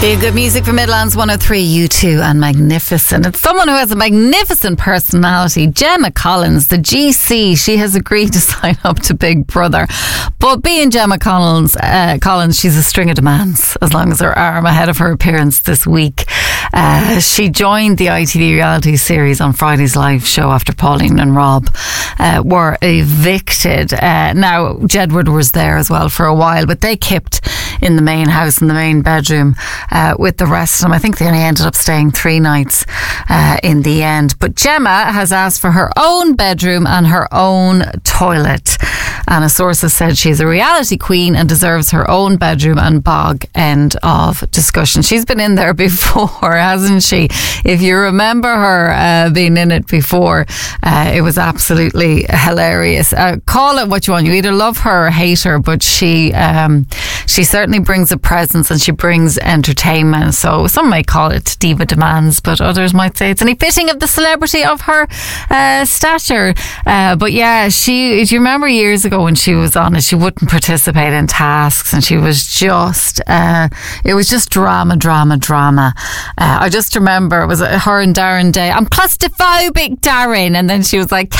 Feel good music from Midlands 103, U2 and Magnificent. It's someone who has a magnificent personality, Gemma Collins, the GC. She has agreed to sign up to Big Brother. But being Gemma Collins, she's a string of demands as long as her arm ahead of her appearance this week. She joined the ITV reality series on Friday's live show after Pauline and Rob were evicted. Now, Jedward was there as well for a while, but they kept in the main house, in the main bedroom, with the rest of them. I think they only ended up staying 3 nights in the end. But Gemma has asked for her own bedroom and her own toilet. And a source has said she's a reality queen and deserves her own bedroom and bog. End of discussion. She's been in there before, hasn't she? If you remember her being in it before, it was absolutely hilarious. Call it what you want. You either love her or hate her, but she certainly brings a presence and she brings entertainment. So some may call it diva demands, but others might say it's only fitting of the celebrity of her stature. But yeah, do you remember years ago when she was on it, she wouldn't participate in tasks and she was just it was just drama. I just remember it was her and Darren Day. I'm claustrophobic, Darren. And then she was like,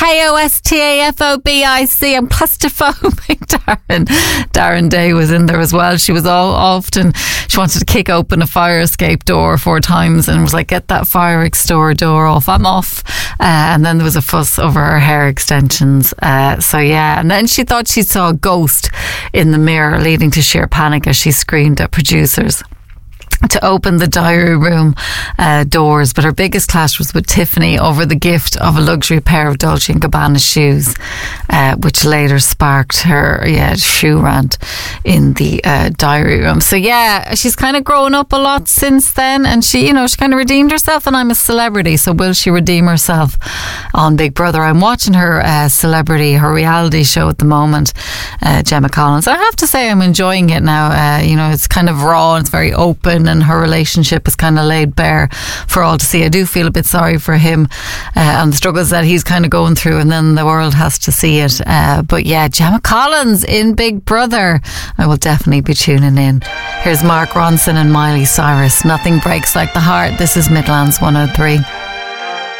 KOSTAFOBIC, I'm claustrophobic, Darren. Darren Day was in there as well. She was often, she wanted to kick open a fire escape door 4 times and was like, get that fire extinguisher door off, I'm off. And then there was a fuss over her hair extensions. So yeah, and then she thought she saw a ghost in the mirror, leading to sheer panic as she screamed at producers to open the diary room doors. But her biggest clash was with Tiffany over the gift of a luxury pair of Dolce & Gabbana shoes, which later sparked her shoe rant in the diary room. So yeah, she's kind of grown up a lot since then, and she kind of redeemed herself. And I'm a celebrity, so will she redeem herself on Big Brother? I'm watching her her reality show at the moment, Gemma Collins. I have to say I'm enjoying it now. It's kind of raw and it's very open, and her relationship is kind of laid bare for all to see. I do feel a bit sorry for him and the struggles that he's kind of going through, and then the world has to see it. But yeah, Gemma Collins in Big Brother. I will definitely be tuning in. Here's Mark Ronson and Miley Cyrus. Nothing breaks like the heart. This is Midlands 103.